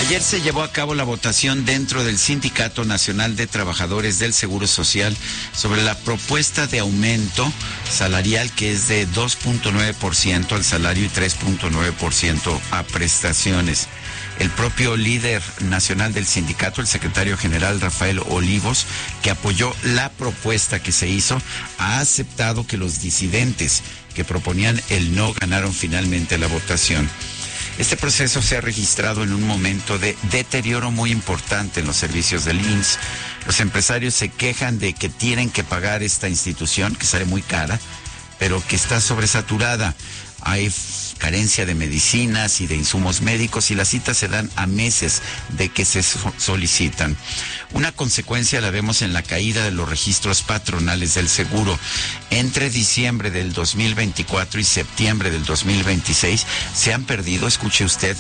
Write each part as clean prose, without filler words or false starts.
Ayer se llevó a cabo la votación dentro del Sindicato Nacional de Trabajadores del Seguro Social sobre la propuesta de aumento salarial que es de 2.9% al salario y 3.9% a prestaciones. El propio líder nacional del sindicato, el secretario general Rafael Olivos, que apoyó la propuesta que se hizo, ha aceptado que los disidentes que proponían el no ganaron finalmente la votación. Este proceso se ha registrado en un momento de deterioro muy importante en los servicios del IMSS. Los empresarios se quejan de que tienen que pagar esta institución, que sale muy cara, pero que está sobresaturada. Hay carencia de medicinas y de insumos médicos y las citas se dan a meses de que se solicitan. Una consecuencia la vemos en la caída de los registros patronales del seguro. Entre diciembre del 2024 y septiembre del 2026 se han perdido, escuche usted,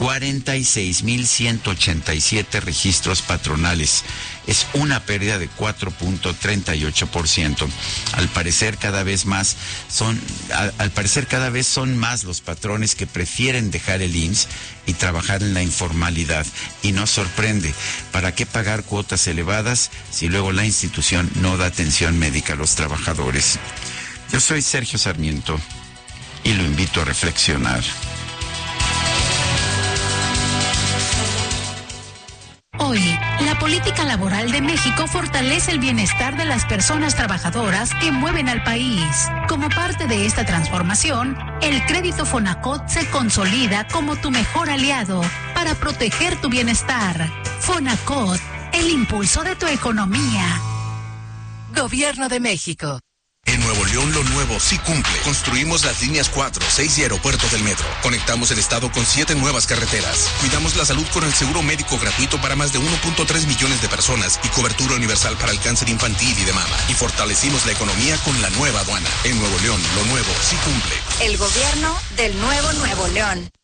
46,187 registros patronales. Es una pérdida de 4.38%. Al parecer cada vez son más los patrones que prefieren dejar el IMSS y trabajar en la informalidad. Y nos sorprende, ¿para qué pagar cuotas elevadas si luego la institución no da atención médica a los trabajadores? Yo soy Sergio Sarmiento y lo invito a reflexionar. Hoy, la política laboral de México fortalece el bienestar de las personas trabajadoras que mueven al país. Como parte de esta transformación, el crédito Fonacot se consolida como tu mejor aliado para proteger tu bienestar. Fonacot, el impulso de tu economía. Gobierno de México. En Nuevo León, lo nuevo sí cumple. Construimos las líneas 4, 6 y aeropuertos del metro. Conectamos el estado con 7 nuevas carreteras. Cuidamos la salud con el seguro médico gratuito para más de 1.3 millones de personas y cobertura universal para el cáncer infantil y de mama. Y fortalecimos la economía con la nueva aduana. En Nuevo León, lo nuevo sí cumple. El gobierno del nuevo Nuevo León.